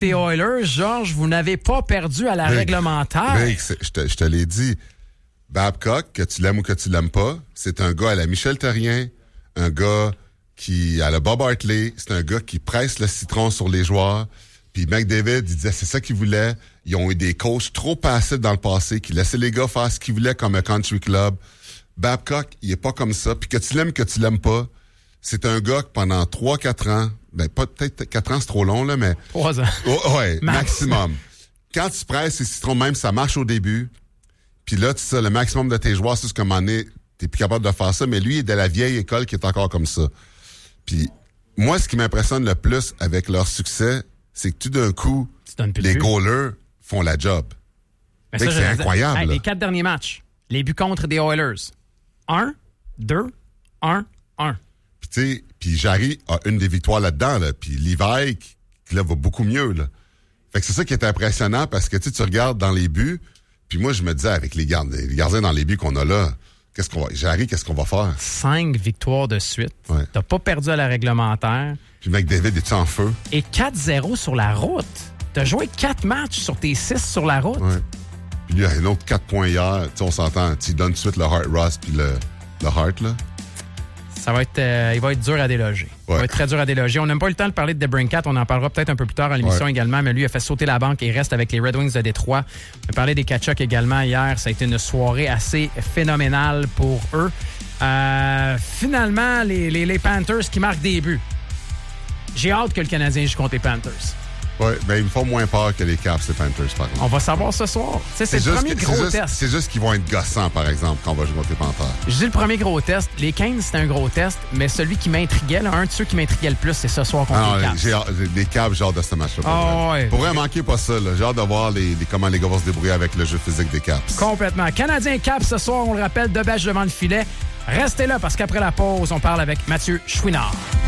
des Oilers, Georges, vous n'avez pas perdu à la réglementaire. Rick, je te l'ai dit. Babcock, que tu l'aimes ou que tu l'aimes pas, c'est un gars à la Michel Therrien, un gars qui à la Bob Hartley, c'est un gars qui presse le citron sur les joueurs. Puis McDavid, il disait c'est ça qu'ils voulaient. Ils ont eu des coachs trop passifs dans le passé qui laissaient les gars faire ce qu'ils voulaient comme un country club. Babcock, il est pas comme ça. Puis que tu l'aimes pas, c'est un gars que pendant 3-4 ans, ben pas peut-être 4 ans, c'est trop long, là, mais... 3 ans. Oh, ouais, maximum. Quand tu presses les citrons, même, ça marche au début. Puis là, tu sais, le maximum de tes joueurs, c'est ce qu'à un moment donné, t'es plus capable de faire ça, mais lui, il est de la vieille école qui est encore comme ça. Puis moi, ce qui m'impressionne le plus avec leur succès, c'est que tout d'un coup, les goalers font la job. C'est incroyable. Hey, les 4 derniers matchs, les buts contre des Oilers. 1, 2, 1, 1. Puis tu sais, puis Jarry a une des victoires là-dedans, là. Puis Levi, qui là, va beaucoup mieux, là. Fait que c'est ça qui est impressionnant parce que tu regardes dans les buts, puis moi, je me disais, avec les gardiens dans les buts qu'on a là, Jarry, qu'est-ce qu'on va faire? 5 victoires de suite. Ouais. T'as pas perdu à la réglementaire. Puis McDavid, est-tu en feu? Et 4-0 sur la route. T'as joué 4 matchs sur tes 6 sur la route. Ouais. Puis lui, il y a un autre 4 points hier. Tu sais, on s'entend. Tu donnes tout de suite le Hart Ross puis le Hart, là. Ça va être, il va être dur à déloger. Ouais. Il va être très dur à déloger. On n'a pas eu le temps de parler de DeBrincat. On en parlera peut-être un peu plus tard à l'émission également, mais lui a fait sauter la banque et il reste avec les Red Wings de Détroit. On a parlé des Tkachuk également hier. Ça a été une soirée assez phénoménale pour eux. Finalement, les Panthers qui marquent des buts. J'ai hâte que le Canadien joue contre les Panthers. Oui, ben ils me font moins peur que les Caps, les Panthers, par exemple. On va savoir ce soir. C'est le premier gros test. C'est juste qu'ils vont être gossants, par exemple, quand on va jouer contre les Panthers. Je dis le premier gros test. Les Canes, c'était un gros test, mais celui qui m'intriguait, un de ceux qui m'intriguait le plus, c'est ce soir contre les Caps. Les Caps, j'ai hâte de ce match-là. Pour vrai, manquez pas ça. J'ai hâte de voir comment les gars vont se débrouiller avec le jeu physique des Caps. Complètement. Canadien Caps, ce soir, on le rappelle, 2 bêches devant le filet. Restez là, parce qu'après la pause, on parle avec Mathieu Chouinard.